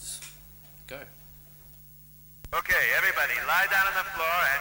Go. Okay, everybody, lie down on the floor and